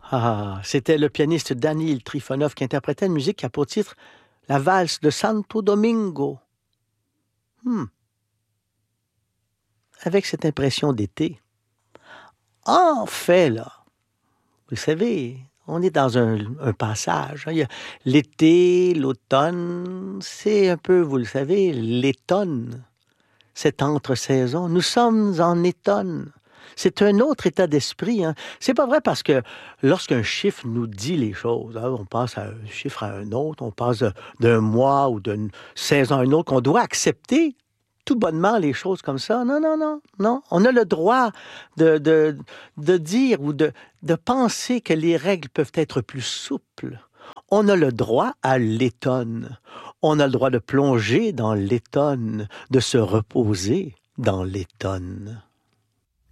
Ah, c'était le pianiste Danil Trifonov qui interprétait une musique qui a pour titre la valse de Santo Domingo. Hmm. Avec cette impression d'été. En fait, là, vous savez, on est dans un passage. Il y a l'été, l'automne, c'est un peu, vous le savez, l'étonne. Cette entre-saison. Nous sommes en étonne. C'est un autre état d'esprit. Hein. C'est pas vrai parce que lorsqu'un chiffre nous dit les choses, hein, on passe à un chiffre à un autre, on passe d'un mois ou d'une saison à une autre, qu'on doit accepter tout bonnement les choses comme ça. Non, non, non, non. On a le droit de dire ou de penser que les règles peuvent être plus souples. On a le droit à l'étonne. On a le droit de plonger dans l'étonne, de se reposer dans l'étonne.